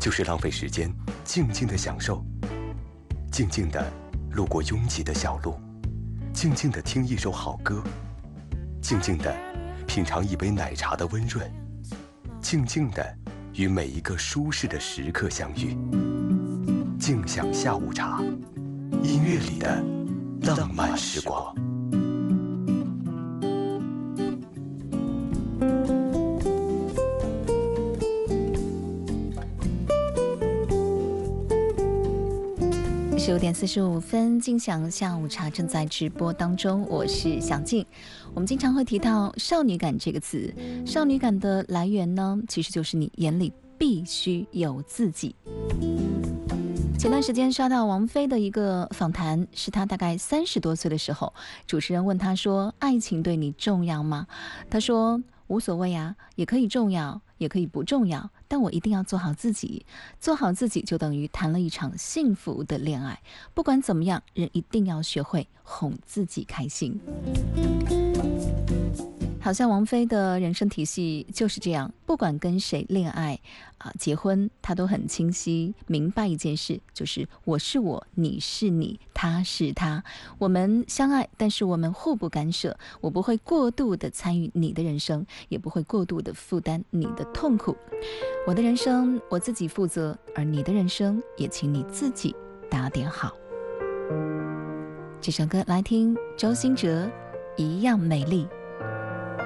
就是浪费时间，静静的享受，静静的路过拥挤的小路，静静的听一首好歌，静静的品尝一杯奶茶的温润，静静的与每一个舒适的时刻相遇。静享下午茶，音乐里的浪漫时光。 15点45分，静享下午茶正在直播当中，我是小静。我们经常会提到少女感这个词，少女感的来源呢，其实就是你眼里必须有自己。前段时间刷到王菲的一个访谈，是她大概30多岁的时候，主持人问她说：“爱情对你重要吗？”她说：“无所谓啊，也可以重要，也可以不重要，但我一定要做好自己。做好自己就等于谈了一场幸福的恋爱。不管怎么样，人一定要学会哄自己开心。”好像王菲的人生体系就是这样，不管跟谁恋爱结婚，她都很清晰明白一件事，就是我是我，你是你，他是他，我们相爱，但是我们互不干涉，我不会过度的参与你的人生，也不会过度的负担你的痛苦。我的人生我自己负责，而你的人生也请你自己打点好。这首歌来听，周兴哲，一样美丽。